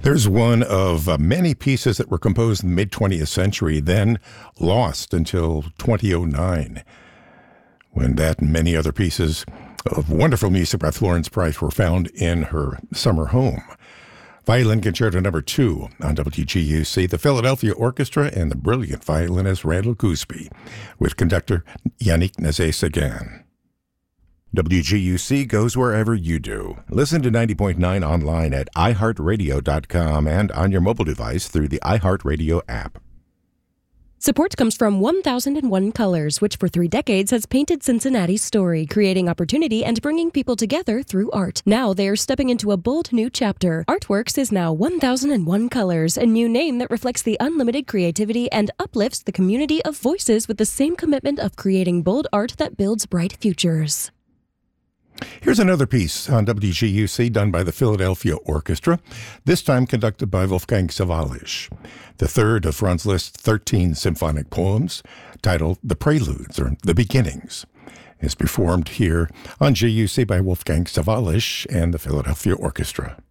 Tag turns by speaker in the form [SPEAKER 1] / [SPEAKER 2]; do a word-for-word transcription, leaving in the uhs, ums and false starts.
[SPEAKER 1] There's one of uh, many pieces that were composed in the mid-twentieth century, then lost until two thousand nine, when that and many other pieces of wonderful music by Florence Price were found in her summer home. Violin Concerto Number Two on W G U C, the Philadelphia Orchestra and the brilliant violinist Randall Goosby, with conductor Yannick Nézet-Séguin. W G U C goes wherever you do. Listen to ninety point nine online at i heart radio dot com and on your mobile device through the iHeartRadio app.
[SPEAKER 2] Support comes from one thousand one Colors, which for three decades has painted Cincinnati's story, creating opportunity and bringing people together through art. Now they are stepping into a bold new chapter. Artworks is now one thousand one Colors, a new name that reflects the unlimited creativity and uplifts the community of voices with the same commitment of creating bold art that builds bright futures.
[SPEAKER 1] Here's another piece on W G U C done by the Philadelphia Orchestra, this time conducted by Wolfgang Sawallisch. The third of Franz Liszt's thirteen symphonic poems, titled The Preludes, or The Beginnings, is performed here on G U C by Wolfgang Sawallisch and the Philadelphia Orchestra.